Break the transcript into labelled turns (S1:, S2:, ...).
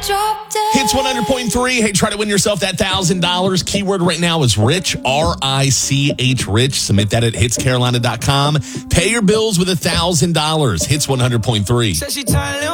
S1: Hits 100.3. Hey, try to win yourself that $1,000. Keyword right now is rich, R-I-C-H, rich. Submit that at hitscarolina.com. Pay your bills with $1,000. Hits 100.3.